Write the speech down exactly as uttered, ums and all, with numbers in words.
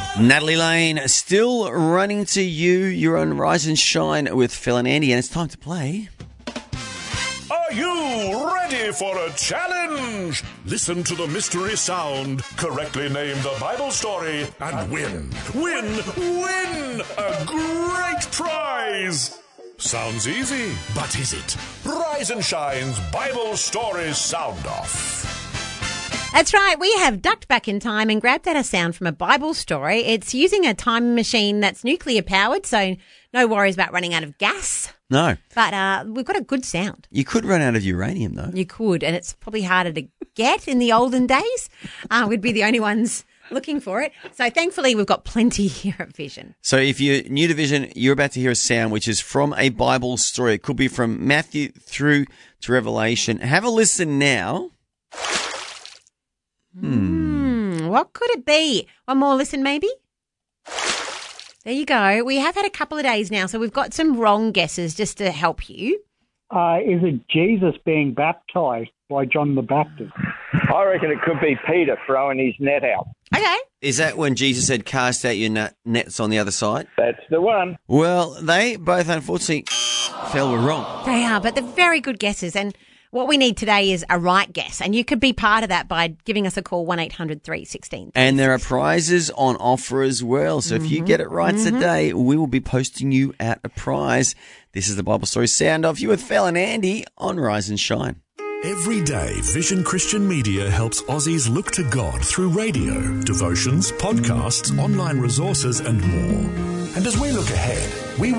Natalie Lane, still running to you. You're on Rise and Shine with Phil and Andy, and it's time to play. Are you ready for a challenge? Listen to the mystery sound, correctly name the Bible story, and win, win, win a great prize. Sounds easy, but is it? Rise and Shine's Bible Story Sound Off. That's right. We have ducked back in time and grabbed out a sound from a Bible story. It's using a time machine that's nuclear powered, so no worries about running out of gas. No. But uh, we've got a good sound. You could run out of uranium, though. You could, and it's probably harder to get in the olden days. Uh, we'd be the only ones looking for it. So thankfully, we've got plenty here at Vision. So if you're new to Vision, you're about to hear a sound which is from a Bible story. It could be from Matthew through to Revelation. Have a listen now. Hmm. Hmm, what could it be? One more listen, maybe? There you go. We have had a couple of days now, so we've got some wrong guesses just to help you. Uh, is it Jesus being baptized by John the Baptist? I reckon it could be Peter throwing his net out. Okay. Is that when Jesus said, cast out your net- nets on the other side? That's the one. Well, they both unfortunately fell wrong. They are, but they're very good guesses. And what we need today is a right guess. And you could be part of that by giving us a call, one eight hundred three one six. And there are prizes on offer as well. So mm-hmm. if you get it right mm-hmm. today, we will be posting you at a prize. This is the Bible Story Sound Off. You with Phil and Andy on Rise and Shine. Every day, Vision Christian Media helps Aussies look to God through radio, devotions, podcasts, online resources and more. And as we look ahead, we